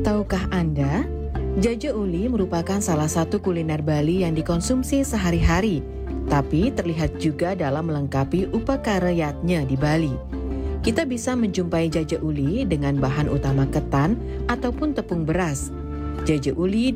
Tahukah Anda, jaje uli merupakan salah satu kuliner Bali yang dikonsumsi sehari-hari, tapi terlihat juga dalam melengkapi upakarayatnya di Bali. Kita bisa menjumpai jaje uli dengan bahan utama ketan ataupun tepung beras. Jaje uli